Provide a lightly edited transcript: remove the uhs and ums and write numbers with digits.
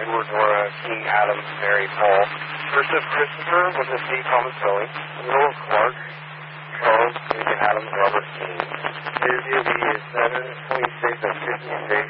Edward, Nora, King, Adam, Mary, Paul. First of Christopher with a C, Thomas Bowie. Middle of Clark, Charles, Lincoln, Adams, Robert, King. Busy is 726 of 56.